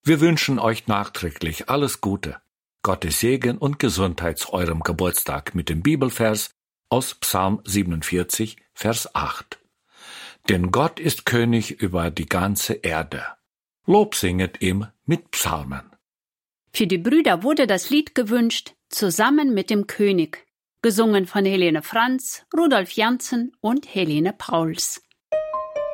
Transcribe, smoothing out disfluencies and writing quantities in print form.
Wir wünschen euch nachträglich alles Gute, Gottes Segen und Gesundheit zu eurem Geburtstag mit dem Bibelvers aus Psalm 47, Vers 8. Denn Gott ist König über die ganze Erde. Lob singet ihm mit Psalmen. Für die Brüder wurde das Lied gewünscht, Zusammen mit dem König, gesungen von Helene Franz, Rudolf Janssen und Helene Pauls.